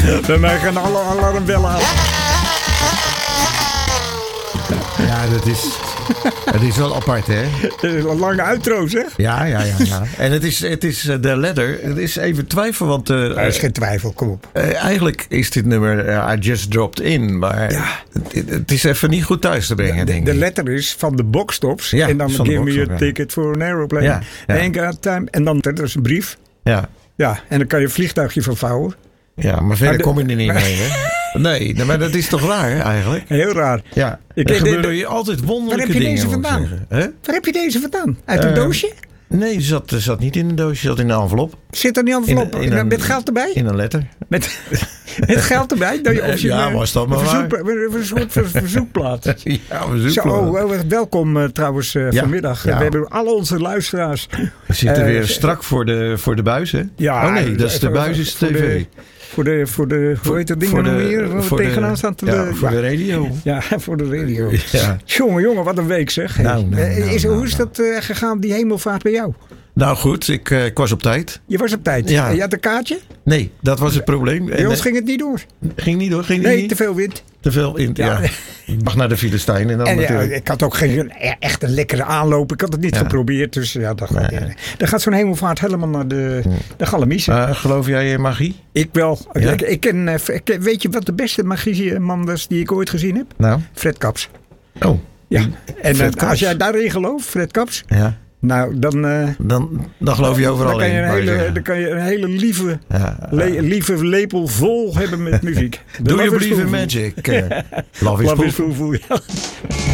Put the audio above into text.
Bij mij gaan alle alarmbellen af. Ja, het is wel apart, hè? Een lange outro, zeg. Ja. En het is de letter. Het is even twijfel, want... Er is geen twijfel, kom op. Eigenlijk is dit nummer I Just Dropped In. Maar het is even niet goed thuis te brengen, denk ik. De letter is van de boxstops. Ja, en dan van de give me a boxstop, ticket for an aeroplane. Ja. Ain't got time. En dan, dat is een brief. Ja. Ja, en dan kan je een vliegtuigje van vouwen. Ja, maar verder kom je er niet mee, hè? Nee, maar dat is toch raar, eigenlijk? Heel raar. Ja, er gebeuren hier altijd wonderlijke dingen. Waar heb je deze vandaan? Waar heb je deze vandaan? Uit een doosje? Nee, ze zat niet in een doosje. Ze zat in een envelop. Zit er niet envelop? Met geld erbij? In een letter. Met geld erbij? Was dat maar waar. Een soort verzoekplaat. Ja, een verzoekplaat. Welkom trouwens vanmiddag. Ja. We hebben al onze luisteraars. We zitten weer strak voor de buis, hè? Ja, oh nee, dat is de buis is TV. Voor de hoe heet dat ding nog meer? Waar we tegenaan staan voor de radio. Ja, voor de radio. Ja. Jongen, wat een week zeg. Hoe is dat gegaan, die hemelvaart bij jou? Nou goed, ik was op tijd. Je was op tijd. Ja. En je had een kaartje? Nee, dat was het probleem. Bij ons ging het niet door. Ging niet door? Nee, te veel wind. Te veel wind, ja. Ik mag naar de Filistijn. En ik had ook geen echt een lekkere aanloop. Ik had het niet geprobeerd. Dus ja, dan gaat zo'n hemelvaart helemaal naar de Galamise. Geloof jij in magie? Ik wel. Ja? Ik ken, weet je wat de beste magieman was die ik ooit gezien heb? Nou? Fred Kaps. Oh. Ja. En Fred Kaps. als jij daarin gelooft, Fred Kaps. Ja. Nou, dan geloof je overal dan kan je een hele lieve lepel vol hebben met muziek. Do you believe in magic? Love is full.